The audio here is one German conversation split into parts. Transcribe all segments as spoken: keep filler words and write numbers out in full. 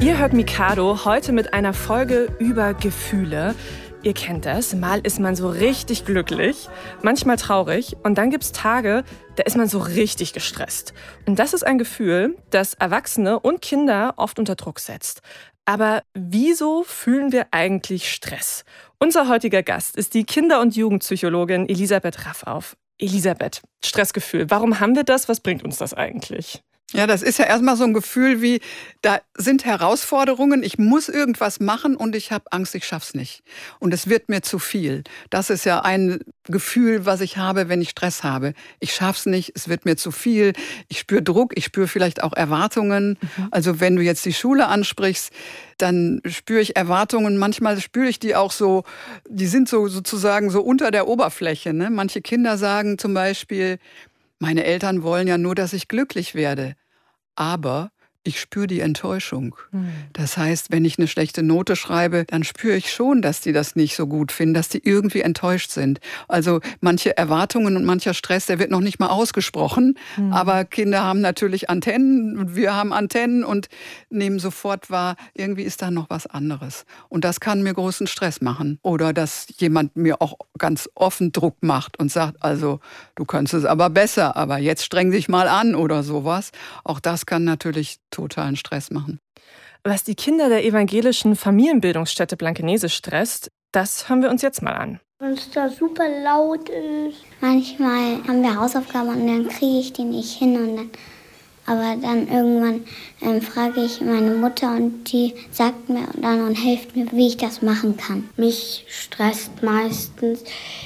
Ihr hört Mikado heute mit einer Folge über Gefühle. Ihr kennt das, mal ist man so richtig glücklich, manchmal traurig und dann gibt's Tage, da ist man so richtig gestresst. Und das ist ein Gefühl, das Erwachsene und Kinder oft unter Druck setzt. Aber wieso fühlen wir eigentlich Stress? Unser heutiger Gast ist die Kinder- und Jugendpsychologin Elisabeth Raffauf. Elisabeth, Stressgefühl, warum haben wir das? Was bringt uns das eigentlich? Ja, das ist ja erstmal so ein Gefühl wie, da sind Herausforderungen, ich muss irgendwas machen und ich habe Angst, ich schaff's nicht. Und es wird mir zu viel. Das ist ja ein Gefühl, was ich habe, wenn ich Stress habe. Ich schaff's nicht, es wird mir zu viel, ich spüre Druck, ich spüre vielleicht auch Erwartungen. Mhm. Also wenn du jetzt die Schule ansprichst, dann spüre ich Erwartungen. Manchmal spüre ich die auch so, die sind so sozusagen so unter der Oberfläche, ne? Manche Kinder sagen zum Beispiel, meine Eltern wollen ja nur, dass ich glücklich werde. Aber ich spüre die Enttäuschung. Hm. Das heißt, wenn ich eine schlechte Note schreibe, dann spüre ich schon, dass die das nicht so gut finden, dass die irgendwie enttäuscht sind. Also manche Erwartungen und mancher Stress, der wird noch nicht mal ausgesprochen. Hm. Aber Kinder haben natürlich Antennen und wir haben Antennen und nehmen sofort wahr, irgendwie ist da noch was anderes. Und das kann mir großen Stress machen. Oder dass jemand mir auch ganz offen Druck macht und sagt, also du kannst es aber besser, aber jetzt streng dich mal an oder sowas. Auch das kann natürlich totalen Stress machen. Was die Kinder der evangelischen Familienbildungsstätte Blankenese stresst, das hören wir uns jetzt mal an. Wenn es da super laut ist. Manchmal haben wir Hausaufgaben und dann kriege ich die nicht hin. Und dann, aber dann irgendwann ähm, frage ich meine Mutter und die sagt mir dann und hilft mir, wie ich das machen kann. Mich stresst meistens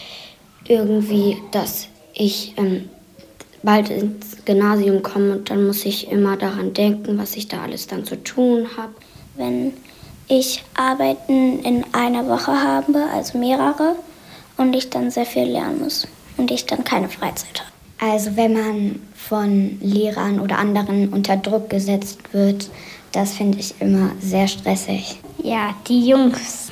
irgendwie, dass ich ähm, bald ins Gymnasium komme und dann muss ich immer daran denken, was ich da alles dann zu tun habe. Wenn ich Arbeiten in einer Woche habe, also mehrere, und ich dann sehr viel lernen muss und ich dann keine Freizeit habe. Also wenn man von Lehrern oder anderen unter Druck gesetzt wird, das finde ich immer sehr stressig. Ja, die Jungs,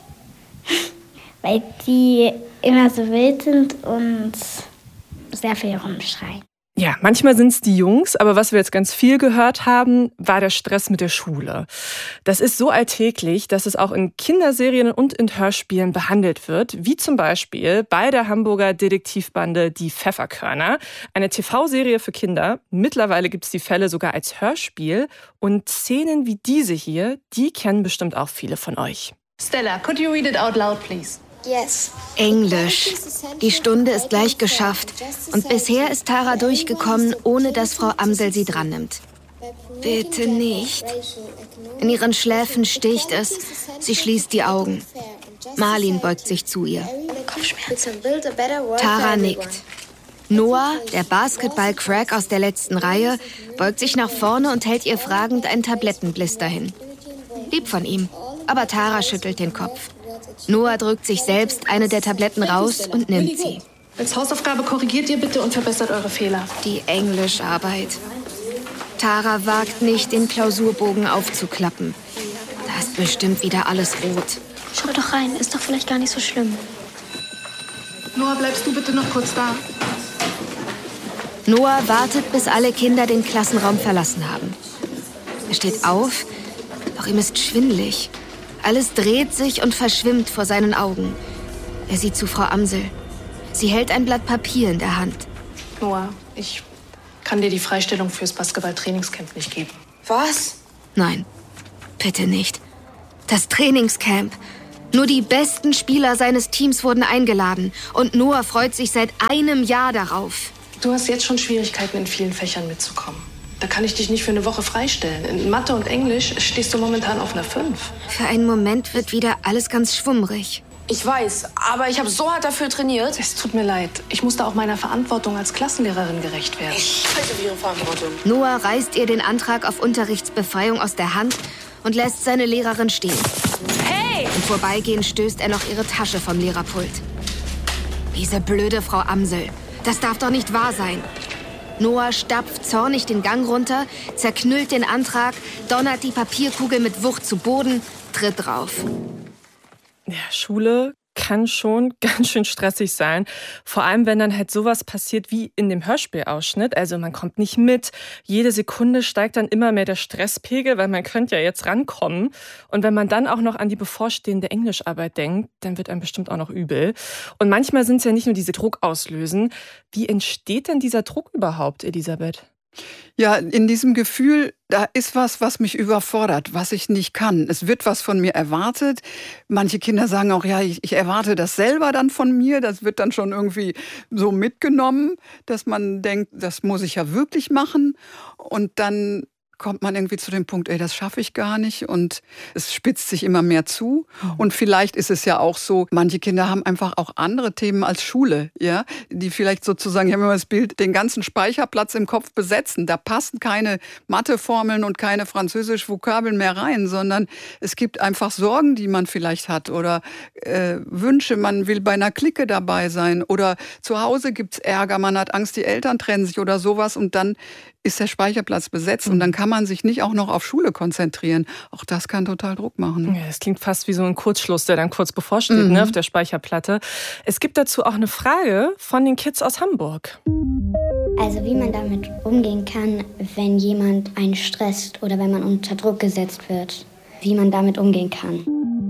weil die immer so wild sind und sehr viel rumschreien. Ja, manchmal sind es die Jungs, aber was wir jetzt ganz viel gehört haben, war der Stress mit der Schule. Das ist so alltäglich, dass es auch in Kinderserien und in Hörspielen behandelt wird, wie zum Beispiel bei der Hamburger Detektivbande Die Pfefferkörner, eine T V-Serie für Kinder. Mittlerweile gibt es die Fälle sogar als Hörspiel und Szenen wie diese hier, die kennen bestimmt auch viele von euch. Stella, could you read it out loud, please? Yes. Englisch. Die Stunde ist gleich geschafft. Und bisher ist Tara durchgekommen, ohne dass Frau Amsel sie dran nimmt. Bitte nicht. In ihren Schläfen sticht es. Sie schließt die Augen. Marlin beugt sich zu ihr. Kopfschmerzen. Tara nickt. Noah, der Basketball-Crack aus der letzten Reihe, beugt sich nach vorne und hält ihr fragend einen Tablettenblister hin. Lieb von ihm. Aber Tara schüttelt den Kopf. Noah drückt sich selbst eine der Tabletten raus und nimmt sie. Als Hausaufgabe korrigiert ihr bitte und verbessert eure Fehler. Die Englischarbeit. Tara wagt nicht, den Klausurbogen aufzuklappen. Da ist bestimmt wieder alles rot. Schau doch rein, ist doch vielleicht gar nicht so schlimm. Noah, bleibst du bitte noch kurz da? Noah wartet, bis alle Kinder den Klassenraum verlassen haben. Er steht auf, doch ihm ist schwindelig. Alles dreht sich und verschwimmt vor seinen Augen. Er sieht zu Frau Amsel. Sie hält ein Blatt Papier in der Hand. Noah, ich kann dir die Freistellung fürs Basketball-Trainingscamp nicht geben. Was? Nein, bitte nicht. Das Trainingscamp. Nur die besten Spieler seines Teams wurden eingeladen. Und Noah freut sich seit einem Jahr darauf. Du hast jetzt schon Schwierigkeiten, in vielen Fächern mitzukommen. Da kann ich dich nicht für eine Woche freistellen. In Mathe und Englisch stehst du momentan auf einer fünf. Für einen Moment wird wieder alles ganz schwummrig. Ich weiß, aber ich habe so hart dafür trainiert. Es tut mir leid. Ich musste auch meiner Verantwortung als Klassenlehrerin gerecht werden. Ich halte für Ihre Verantwortung. Noah reißt ihr den Antrag auf Unterrichtsbefreiung aus der Hand und lässt seine Lehrerin stehen. Hey! Im Vorbeigehen stößt er noch ihre Tasche vom Lehrerpult. Diese blöde Frau Amsel. Das darf doch nicht wahr sein. Noah stapft zornig den Gang runter, zerknüllt den Antrag, donnert die Papierkugel mit Wucht zu Boden, tritt drauf. Ja, Schule kann schon ganz schön stressig sein. Vor allem, wenn dann halt sowas passiert wie in dem Hörspielausschnitt. Also man kommt nicht mit. Jede Sekunde steigt dann immer mehr der Stresspegel, weil man könnte ja jetzt rankommen. Und wenn man dann auch noch an die bevorstehende Englischarbeit denkt, dann wird einem bestimmt auch noch übel. Und manchmal sind es ja nicht nur diese Druckauslösen. Wie entsteht denn dieser Druck überhaupt, Elisabeth? Ja, in diesem Gefühl, da ist was, was mich überfordert, was ich nicht kann. Es wird was von mir erwartet. Manche Kinder sagen auch, ja, ich, ich erwarte das selber dann von mir. Das wird dann schon irgendwie so mitgenommen, dass man denkt, das muss ich ja wirklich machen. Und dann kommt man irgendwie zu dem Punkt, ey, das schaffe ich gar nicht, und es spitzt sich immer mehr zu. Und vielleicht ist es ja auch so, manche Kinder haben einfach auch andere Themen als Schule, ja, die vielleicht sozusagen, ich habe immer das Bild, den ganzen Speicherplatz im Kopf besetzen. Da passen keine Matheformeln und keine französische Vokabeln mehr rein, sondern es gibt einfach Sorgen, die man vielleicht hat, oder äh, Wünsche, man will bei einer Clique dabei sein, oder zu Hause gibt's Ärger, man hat Angst, die Eltern trennen sich oder sowas, und dann ist der Speicherplatz besetzt, mhm. und dann kann man sich nicht auch noch auf Schule konzentrieren. Auch das kann total Druck machen. Ja, das klingt fast wie so ein Kurzschluss, der dann kurz bevorsteht, mhm. ne, auf der Speicherplatte. Es gibt dazu auch eine Frage von den Kids aus Hamburg. Also wie man damit umgehen kann, wenn jemand einen stresst oder wenn man unter Druck gesetzt wird. Wie man damit umgehen kann.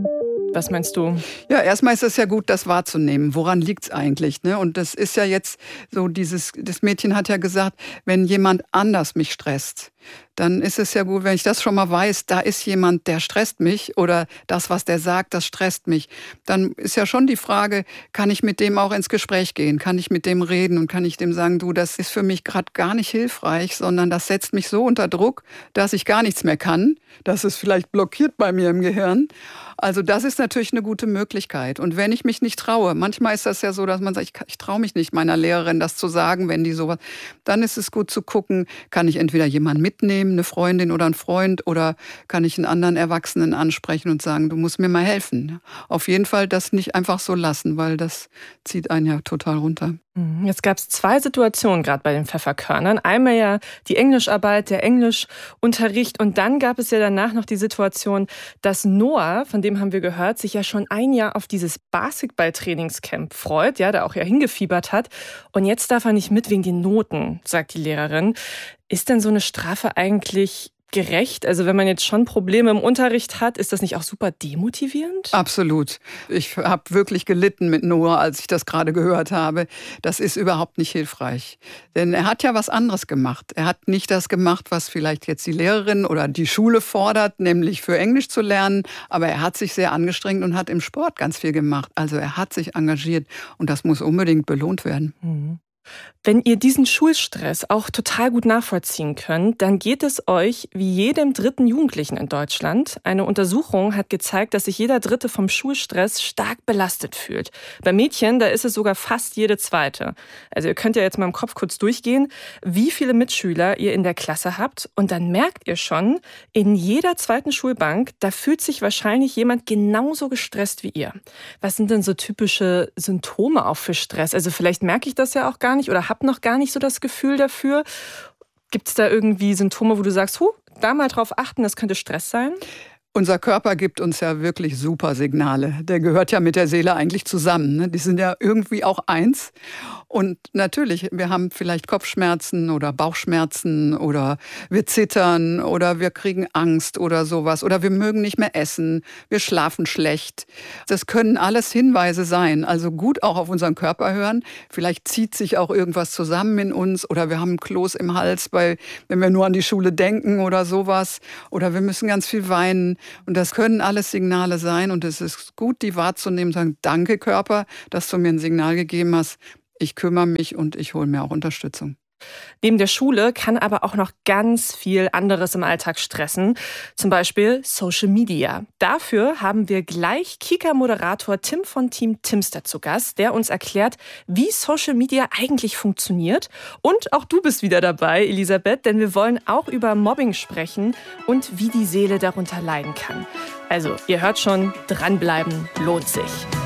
Was meinst du? Ja, erstmal ist es ja gut, das wahrzunehmen. Woran liegt's eigentlich? Ne? Und das ist ja jetzt so dieses, das Mädchen hat ja gesagt, wenn jemand anders mich stresst, dann ist es ja gut, wenn ich das schon mal weiß, da ist jemand, der stresst mich, oder das, was der sagt, das stresst mich. Dann ist ja schon die Frage, kann ich mit dem auch ins Gespräch gehen? Kann ich mit dem reden und kann ich dem sagen, du, das ist für mich gerade gar nicht hilfreich, sondern das setzt mich so unter Druck, dass ich gar nichts mehr kann. Das ist vielleicht blockiert bei mir im Gehirn. Also das ist natürlich eine gute Möglichkeit. Und wenn ich mich nicht traue, manchmal ist das ja so, dass man sagt, ich, ich traue mich nicht, meiner Lehrerin das zu sagen, wenn die sowas, dann ist es gut zu gucken, kann ich entweder jemanden mitnehmen, eine Freundin oder einen Freund, oder kann ich einen anderen Erwachsenen ansprechen und sagen, du musst mir mal helfen. Auf jeden Fall das nicht einfach so lassen, weil das zieht einen ja total runter. Jetzt gab es zwei Situationen gerade bei den Pfefferkörnern. Einmal ja die Englischarbeit, der Englischunterricht, und dann gab es ja danach noch die Situation, dass Noah, von dem haben wir gehört, sich ja schon ein Jahr auf dieses Basketball-Trainingscamp freut, ja, da auch ja hingefiebert hat. Und jetzt darf er nicht mit wegen den Noten, sagt die Lehrerin. Ist denn so eine Strafe eigentlich gerecht? Also wenn man jetzt schon Probleme im Unterricht hat, ist das nicht auch super demotivierend? Absolut. Ich habe wirklich gelitten mit Noah, als ich das gerade gehört habe. Das ist überhaupt nicht hilfreich. Denn er hat ja was anderes gemacht. Er hat nicht das gemacht, was vielleicht jetzt die Lehrerin oder die Schule fordert, nämlich für Englisch zu lernen. Aber er hat sich sehr angestrengt und hat im Sport ganz viel gemacht. Also er hat sich engagiert, und das muss unbedingt belohnt werden. Mhm. Wenn ihr diesen Schulstress auch total gut nachvollziehen könnt, dann geht es euch wie jedem dritten Jugendlichen in Deutschland. Eine Untersuchung hat gezeigt, dass sich jeder Dritte vom Schulstress stark belastet fühlt. Bei Mädchen, da ist es sogar fast jede Zweite. Also ihr könnt ja jetzt mal im Kopf kurz durchgehen, wie viele Mitschüler ihr in der Klasse habt. Und dann merkt ihr schon, in jeder zweiten Schulbank, da fühlt sich wahrscheinlich jemand genauso gestresst wie ihr. Was sind denn so typische Symptome auch für Stress? Also vielleicht merke ich das ja auch gar nicht oder habe noch gar nicht so das Gefühl dafür. Gibt es da irgendwie Symptome, wo du sagst, huh, da mal drauf achten, das könnte Stress sein? Unser Körper gibt uns ja wirklich super Signale. Der gehört ja mit der Seele eigentlich zusammen. Ne? Die sind ja irgendwie auch eins. Und natürlich, wir haben vielleicht Kopfschmerzen oder Bauchschmerzen oder wir zittern oder wir kriegen Angst oder sowas oder wir mögen nicht mehr essen, wir schlafen schlecht. Das können alles Hinweise sein. Also gut auch auf unseren Körper hören. Vielleicht zieht sich auch irgendwas zusammen in uns oder wir haben einen Kloß im Hals, bei, wenn wir nur an die Schule denken oder sowas. Oder wir müssen ganz viel weinen. Und das können alles Signale sein. Und es ist gut, die wahrzunehmen und sagen, danke Körper, dass du mir ein Signal gegeben hast. Ich kümmere mich und ich hole mir auch Unterstützung. Neben der Schule kann aber auch noch ganz viel anderes im Alltag stressen. Zum Beispiel Social Media. Dafür haben wir gleich Kika-Moderator Tim von Team Timster zu Gast, der uns erklärt, wie Social Media eigentlich funktioniert. Und auch du bist wieder dabei, Elisabeth, denn wir wollen auch über Mobbing sprechen und wie die Seele darunter leiden kann. Also, ihr hört schon, dranbleiben lohnt sich.